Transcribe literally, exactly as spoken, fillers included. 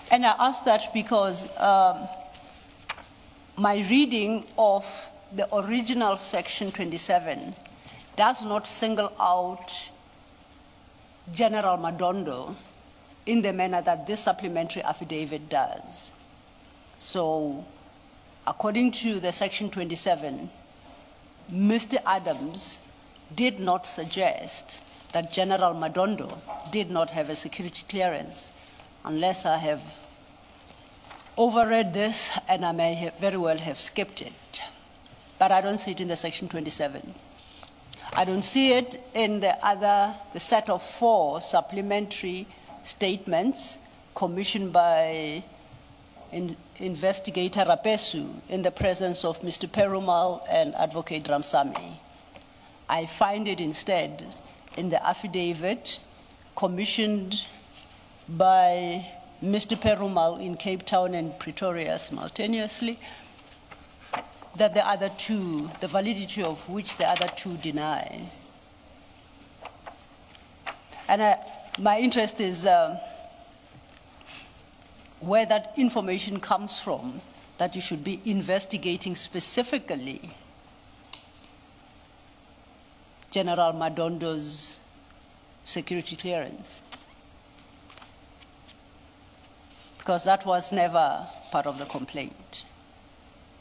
And I ask that because um, my reading of the original Section twenty-seven does not single out General Madondo in the manner that this supplementary affidavit does. So, according to the Section twenty-seven, Mister Adams did not suggest that General Madondo did not have a security clearance, unless I have overread this and I may have very well have skipped it. But I don't see it in the Section twenty-seven. I don't see it in the other, the set of four supplementary statements commissioned by in, Investigator Rapesu in the presence of Mister Perumal and Advocate Ramsamy. I find it instead in the affidavit commissioned by Mister Perumal in Cape Town and Pretoria simultaneously, that the other two, the validity of which the other two deny. And I, my interest is uh, where that information comes from, that you should be investigating specifically General Madondo's security clearance, because that was never part of the complaint.